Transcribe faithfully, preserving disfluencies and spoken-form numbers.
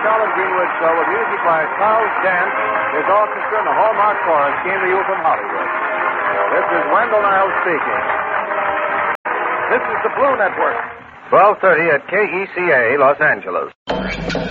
Charlotte Greenwood Show with music by Charles Dance, his orchestra, and the Hallmark Chorus came to you from Hollywood. This is Wendell Niles speaking. This is the Blue Network. twelve thirty at K E C A, Los Angeles.